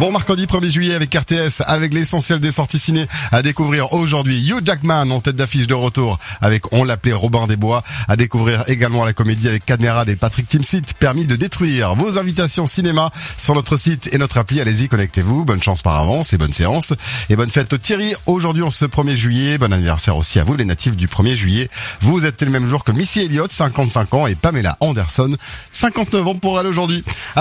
Bon mercredi 1er juillet avec RTS, avec l'essentiel des sorties ciné à découvrir aujourd'hui. Hugh Jackman en tête d'affiche de retour avec On l'appelait Robin des Bois. À découvrir également la comédie avec Cadmerade et Patrick Timsit, Permis de détruire. Vos invitations cinéma sur notre site et notre appli. Allez-y, connectez-vous. Bonne chance par avance et bonne séance. Et bonne fête Thierry aujourd'hui en ce 1er juillet. Bon anniversaire aussi à vous les natifs du 1er juillet. Vous êtes le même jour que Missy Elliott, 55 ans, et Pamela Anderson, 59 ans pour elle aujourd'hui.